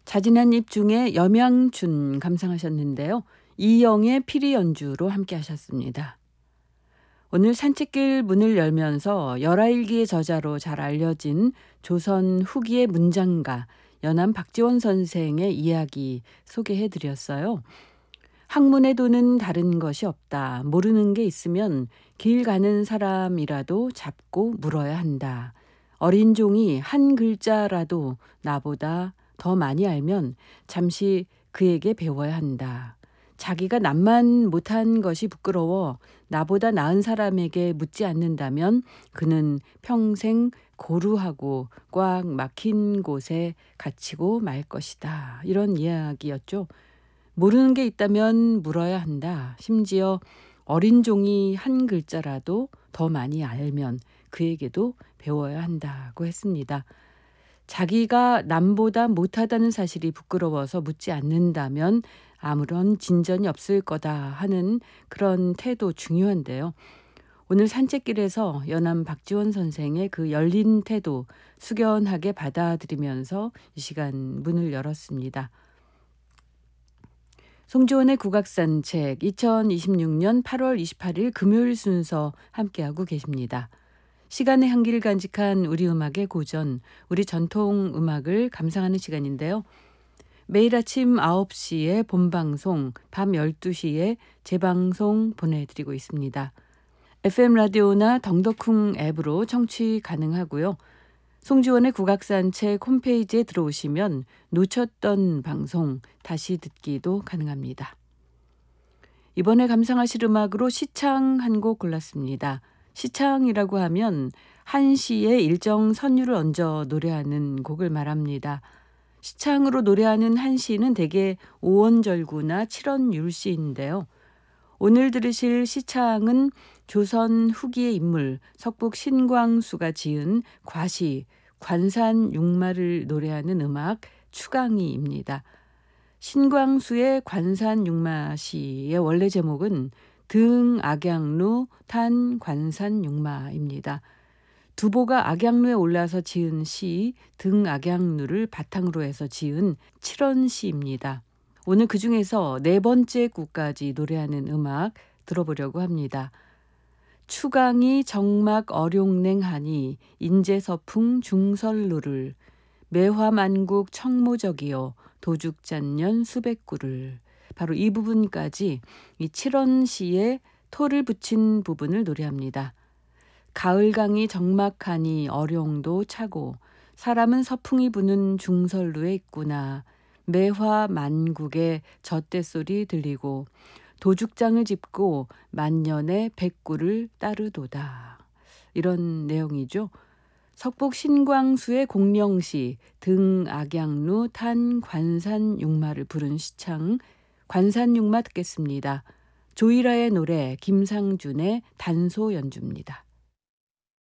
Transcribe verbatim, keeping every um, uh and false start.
자진한 입 중에 염양춘 감상하셨는데요. 이영의 피리 연주로 함께 하셨습니다. 오늘 산책길 문을 열면서 열하일기의 저자로 잘 알려진 조선 후기의 문장가 연암 박지원 선생의 이야기 소개해드렸어요. 학문의 도는 다른 것이 없다. 모르는 게 있으면 길 가는 사람이라도 잡고 물어야 한다. 어린 종이 한 글자라도 나보다 더 많이 알면 잠시 그에게 배워야 한다. 자기가 남만 못한 것이 부끄러워 나보다 나은 사람에게 묻지 않는다면 그는 평생 고루하고 꽉 막힌 곳에 갇히고 말 것이다. 이런 이야기였죠. 모르는 게 있다면 물어야 한다. 심지어 어린 종이 한 글자라도 더 많이 알면 그에게도 배워야 한다고 했습니다. 자기가 남보다 못하다는 사실이 부끄러워서 묻지 않는다면 아무런 진전이 없을 거다 하는 그런 태도 중요한데요. 오늘 산책길에서 연암 박지원 선생의 그 열린 태도 숙연하게 받아들이면서 이 시간 문을 열었습니다. 송지원의 국악산책 이천이십육 년 팔월 이십팔일 금요일 순서 함께하고 계십니다. 시간의 향기를 간직한 우리 음악의 고전, 우리 전통 음악을 감상하는 시간인데요. 매일 아침 아홉 시에 본방송, 밤 열두 시에 재방송 보내드리고 있습니다. 에프엠 라디오나 덩더쿵 앱으로 청취 가능하고요. 송지원의 국악산책 홈페이지에 들어오시면 놓쳤던 방송 다시 듣기도 가능합니다. 이번에 감상하실 음악으로 시창 한 곡 골랐습니다. 시창이라고 하면 한 시에 일정 선율을 얹어 노래하는 곡을 말합니다. 시창으로 노래하는 한 시는 대개 오원절구나 칠원율시인데요. 오늘 들으실 시창은 조선 후기의 인물 석북 신광수가 지은 과시, 관산육마를 노래하는 음악 추강이입니다. 신광수의 관산육마시의 원래 제목은 등악양루 탄 관산육마입니다. 두보가 악양루에 올라서 지은 시 등악양루를 바탕으로 해서 지은 칠원시입니다. 오늘 그중에서 네 번째 구까지 노래하는 음악 들어보려고 합니다. 추강이 정막 어룡냉하니 인제서풍 중설루를 매화만국 청모적이여 도죽잔년 수백구를. 바로 이 부분까지 이 칠원시에 토를 붙인 부분을 노래합니다. 가을강이 적막하니 어룡도 차고 사람은 서풍이 부는 중설루에 있구나. 매화 만국의 젖대소리 들리고 도죽장을 짚고 만년의 백구를 따르도다. 이런 내용이죠. 석북 신광수의 공령시 등악양루 탄 관산육마를 부른 시창 관산육마 듣겠습니다. 조이라의 노래 김상준의 단소 연주입니다.